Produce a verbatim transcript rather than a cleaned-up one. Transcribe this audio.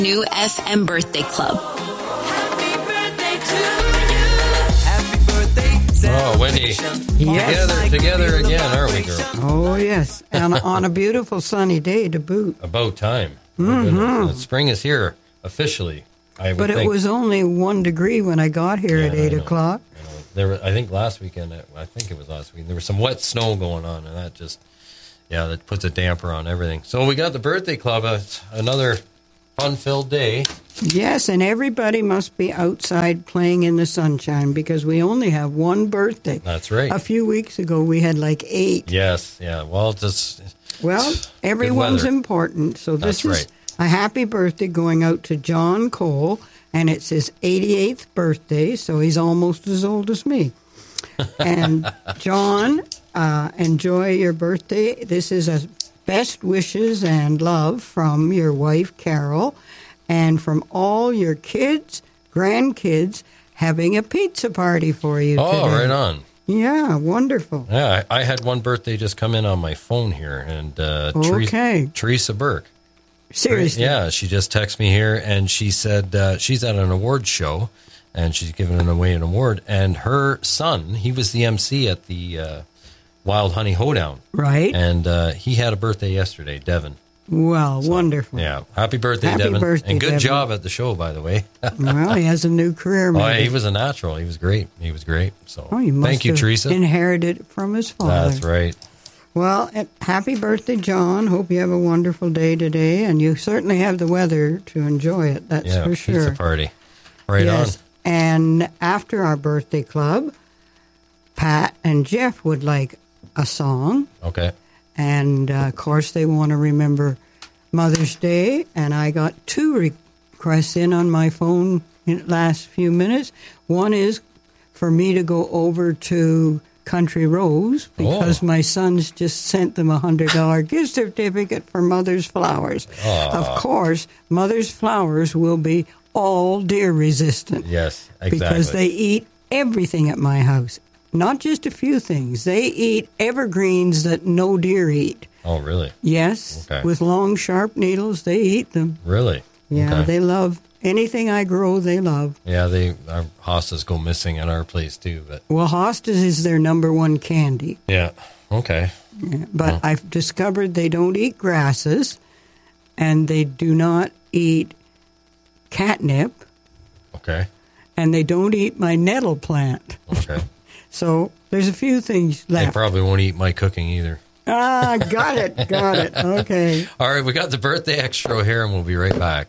New F M Birthday Club. Oh, Wendy. Yes. Together, together again, aren't we, girl? Oh, yes. And on a beautiful sunny day to boot. About time. Mm-hmm. Spring is here, officially. I would But it think. was only one degree when I got here Yeah, at eight I know. o'clock. You know, there were, I think last weekend, I think it was last weekend, there was some wet snow going on, and that just, yeah, that puts a damper on everything. So we got the birthday club, uh, another fun-filled day. Yes, and everybody must be outside playing in the sunshine because we only have one birthday. That's right. A few weeks ago, we had like eight. Yes, yeah. Well, just Well, everyone's weather. important. So this That's is right. a happy birthday going out to John Cole, and it's his eighty-eighth birthday, so he's almost as old as me. And John, uh, enjoy your birthday. This is a best wishes and love from your wife, Carol, and from all your kids, grandkids, having a pizza party for you oh, today. right on. Yeah, wonderful. Yeah, I, I had one birthday just come in on my phone here, and uh, Okay. Teresa, Teresa Burke. Seriously. Yeah, she just texted me here, and she said uh, she's at an awards show, and she's giving away an award. And her son, he was the M C at the uh, Wild Honey Hoedown, Right? and uh, he had a birthday yesterday, Devin. Well, wonderful. Yeah, happy birthday, Happy Devin. birthday, and good Devin. job at the show, by the way. oh, Well, he has a new career. yeah, maybe. he was a natural. He was great. He was great. So Oh, he must thank you, have Teresa. inherited it from his father. That's right. Well, eh, happy birthday, John. Hope you have a wonderful day today, and you certainly have the weather to enjoy it. That's Yeah, for pizza sure. party. Right yes. on. And after our birthday club, Pat and Jeff would like a song, Okay. and uh, of course they want to remember Mother's Day. And I got two requests in on my phone in the last few minutes. One is for me to go over to Country Rose because Oh. my sons just sent them a hundred dollar gift certificate for Mother's Flowers. Aw. Of course, Mother's Flowers will be all deer resistant. Yes, exactly. Because they eat everything at my house. Not just a few things. They eat evergreens that no deer eat. Oh, really? Yes, Okay. with long, sharp needles, they eat them. Really? Yeah, Okay. they love anything I grow. They love. Yeah, they our hostas go missing at our place too, but Well, hostas is their number one candy. yeah. Okay. Yeah, But Oh. I've discovered they don't eat grasses, and they do not eat catnip, Okay. and they don't eat my nettle plant. Okay. So there's a few things They left. probably won't eat my cooking either. Ah, got it, got it. Okay. All right, we got the birthday extra here, and we'll be right back.